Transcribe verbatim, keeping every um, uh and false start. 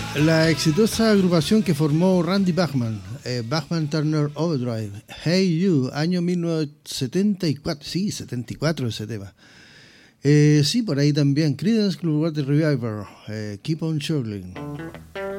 La exitosa agrupación que formó Randy Bachman, eh, Bachman Turner Overdrive, Hey You, año mil novecientos setenta y cuatro, sí, setenta y cuatro ese tema. Eh, sí, por ahí también, Creedence Clearwater Revival, eh, Keep on Chugging.